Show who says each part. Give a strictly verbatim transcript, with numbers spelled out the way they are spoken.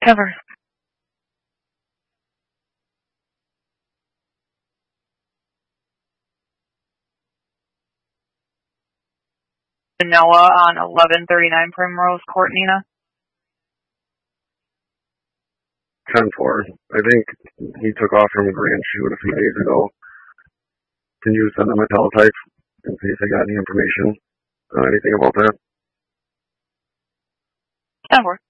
Speaker 1: Cover. Noah on eleven thirty-nine Primrose Court, Nina.
Speaker 2: ten four. I think he took off from Grand Chute a few days ago. Can you send them a teletype and see if they got any information on anything about that?
Speaker 1: ten four.